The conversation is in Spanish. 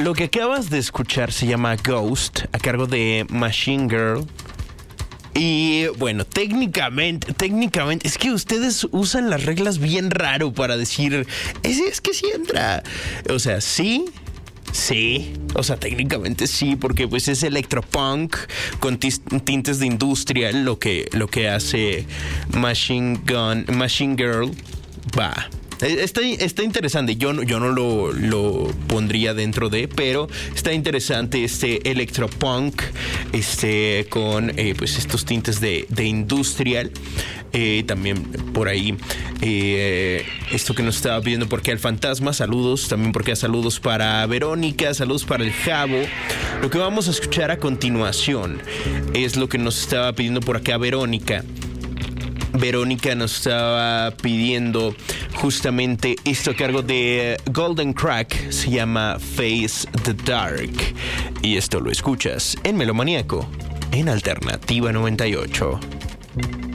Lo que acabas de escuchar se llama Ghost, a cargo de Machine Girl. Y bueno, técnicamente, es que ustedes usan las reglas bien raro para decir, es que sí entra. O sea, sí, o sea, técnicamente sí, porque pues es electropunk con tintes de industrial lo que hace Machine Girl. Va. Está interesante. Yo no lo pondría dentro de, pero está interesante este electropunk, con pues estos tintes de industrial. También por ahí esto que nos estaba pidiendo por qué al fantasma, saludos, también porque saludos para Verónica, saludos para el Jabo. Lo que vamos a escuchar a continuación es lo que nos estaba pidiendo por acá Verónica. Verónica nos estaba pidiendo justamente esto a cargo de Golden Crack, se llama Face the Dark, y esto lo escuchas en Melomaníaco en Alternativa 98.